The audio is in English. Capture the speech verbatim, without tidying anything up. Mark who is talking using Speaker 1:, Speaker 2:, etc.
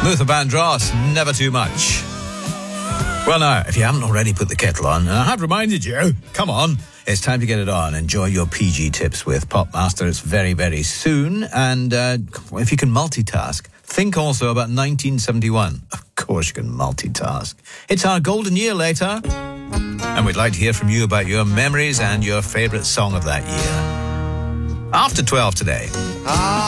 Speaker 1: Luther Vandross, Never Too Much. Well, now, if you haven't already put the kettle on, and I have reminded you, come on, it's time to get it on. Enjoy your P G tips with Popmaster. It's very, very soon. And uh, if you can multitask, think also about nineteen seventy-one. Of course you can multitask. It's our golden year later. And we'd like to hear from you about your memories and your favourite song of that year. After twelve today.